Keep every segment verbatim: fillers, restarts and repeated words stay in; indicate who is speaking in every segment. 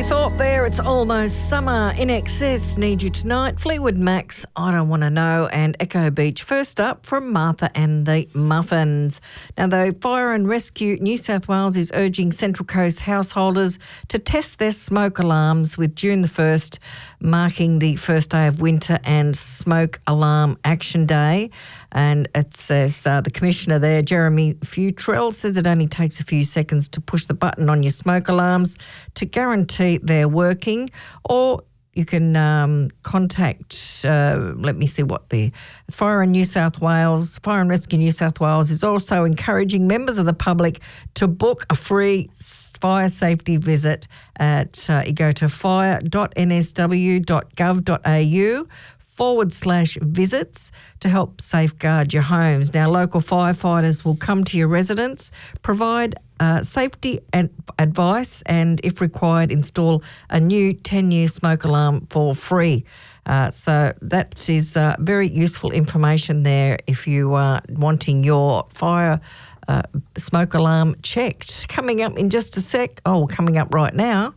Speaker 1: Kelly Thorpe there. It's almost summer. In Excess, Need You Tonight. Fleetwood Mac's I Don't Want to Know, and Echo Beach. First up from Martha and the Muffins. Now, the Fire and Rescue New South Wales is urging Central Coast householders to test their smoke alarms, with June the first marking the first day of winter and Smoke Alarm Action Day. And it says uh, the Commissioner there, Jeremy Futrell, says it only takes a few seconds to push the button on your smoke alarms to guarantee they're working, or you can um, contact, uh, let me see what the Fire in New South Wales, Fire and Rescue New South Wales is also encouraging members of the public to book a free fire safety visit at, uh, you go to fire dot n s w dot gov dot a u forward slash visits to help safeguard your homes. Now, local firefighters will come to your residence, provide uh, safety and advice, and if required, install a new ten-year smoke alarm for free. Uh, so that is uh, very useful information there if you are wanting your fire uh, smoke alarm checked. Coming up in just a sec, oh, coming up right now.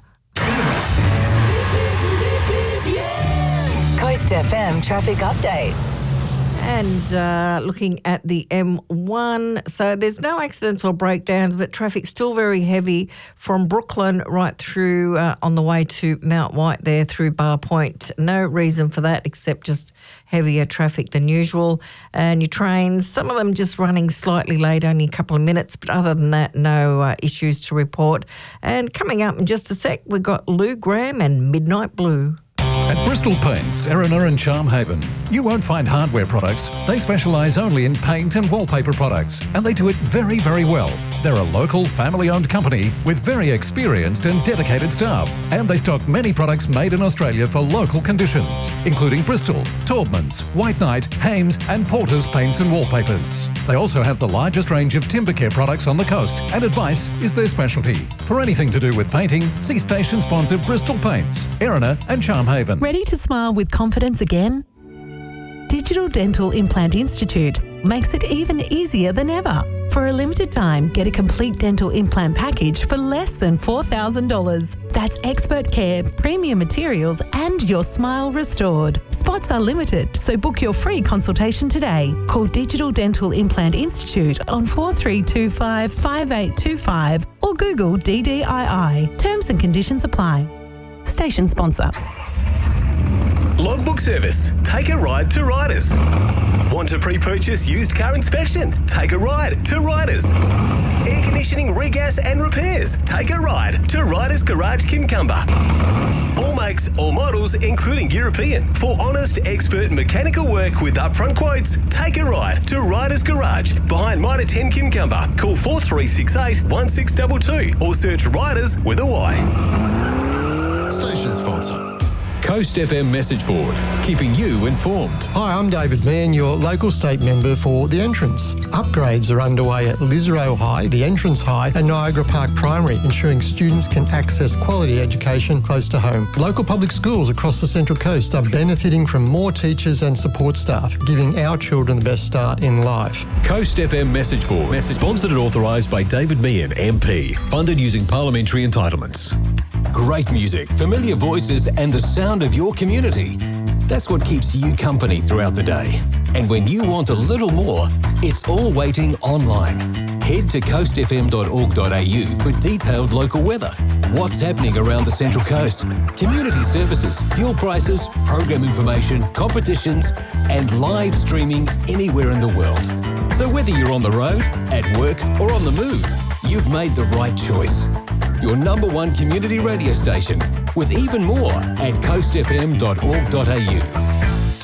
Speaker 2: Coast F M traffic update.
Speaker 1: And uh, looking at the M one, so there's no accidents or breakdowns, but traffic's still very heavy from Brooklyn right through uh, on the way to Mount White there through Bar Point. No reason for that except just heavier traffic than usual. And your trains, some of them just running slightly late, only a couple of minutes, but other than that, no uh, issues to report. And coming up in just a sec, we've got Lou Graham and Midnight Blue.
Speaker 3: At Bristol Paints, Erina and Charmhaven, you won't find hardware products. They specialise only in paint and wallpaper products, and they do it very, very well. They're a local, family-owned company with very experienced and dedicated staff, and they stock many products made in Australia for local conditions, including Bristol, Taubmans, White Knight, Hames and Porter's paints and wallpapers. They also have the largest range of timber care products on the coast, and advice is their specialty. For anything to do with painting, see station sponsor Bristol Paints, Erina and Charmhaven.
Speaker 4: Ready to smile with confidence again? Digital Dental Implant Institute makes it even easier than ever. For a limited time, get a complete dental implant package for less than four thousand dollars. That's expert care, premium materials and your smile restored. Spots are limited, so book your free consultation today. Call Digital Dental Implant Institute on four three two five, five eight two five or Google D D I I. Terms and conditions apply. Station sponsor.
Speaker 5: Logbook service. Take a ride to Riders. Want to pre-purchase used car inspection? Take a ride to Riders. Air conditioning, regas and repairs? Take a ride to Riders Garage Kincumber. All makes, all models, including European. For honest, expert mechanical work with upfront quotes, take a ride to Riders Garage behind Mitre ten Kincumber. Call four three six eight, one six two two or search Riders with a Y.
Speaker 6: Station sponsor.
Speaker 7: Coast F M message board, keeping you informed.
Speaker 8: Hi, I'm David Mann, your local state member for The Entrance. Upgrades are underway at Lisarow High, The Entrance High and Niagara Park Primary, ensuring students can access quality education close to home. Local public schools across the Central Coast are benefiting from more teachers and support staff, giving our children the best start in life.
Speaker 7: Coast F M message board, message sponsored and authorised by David Meehan, M P, funded using parliamentary entitlements. Great music, familiar voices and the sound of your community. That's what keeps you company throughout the day. And when you want a little more, it's all waiting online. Head to coast f m dot org dot a u for detailed local weather, what's happening around the Central Coast, community services, fuel prices, program information, competitions, and live streaming anywhere in the world. So whether you're on the road, at work, or on the move, you've made the right choice. Your number one community radio station, with even more at coast f m dot org dot a u.